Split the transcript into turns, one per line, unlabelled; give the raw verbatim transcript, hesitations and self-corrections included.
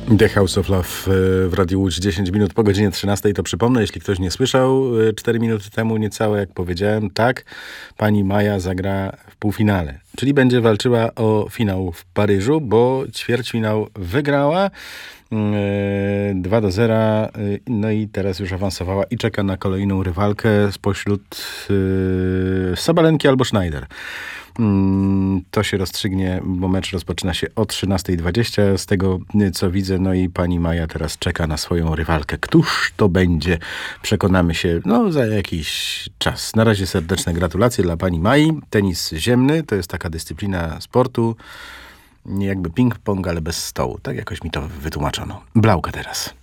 The House of Love w Radiu Łódź, dziesięć minut po godzinie trzynastej. To przypomnę, jeśli ktoś nie słyszał, cztery minuty temu niecałe, jak powiedziałem, tak, pani Maja zagra w półfinale. Czyli będzie walczyła o finał w Paryżu, bo ćwierćfinał wygrała dwa do zera, no i teraz już awansowała i czeka na kolejną rywalkę spośród yy, Sabalenki albo Schneider. To się rozstrzygnie, bo mecz rozpoczyna się o trzynasta dwadzieścia. Z tego, co widzę, no i pani Maja teraz czeka na swoją rywalkę. Któż to będzie? Przekonamy się no za jakiś czas. Na razie serdeczne gratulacje dla pani Mai. Tenis ziemny to jest taka dyscyplina sportu, nie jakby ping-pong, ale bez stołu. Tak jakoś mi to wytłumaczono. Blauka teraz.